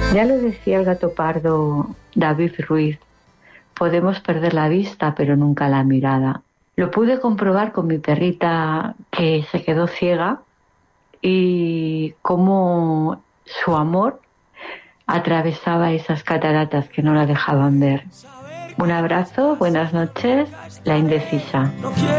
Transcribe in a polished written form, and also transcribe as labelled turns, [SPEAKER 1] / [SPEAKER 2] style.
[SPEAKER 1] Ya lo decía el gato pardo David Ruiz, podemos perder la vista pero nunca la mirada. Lo pude comprobar con mi perrita que se quedó ciega y cómo su amor atravesaba esas cataratas que no la dejaban ver. Un abrazo, buenas noches, la indecisa.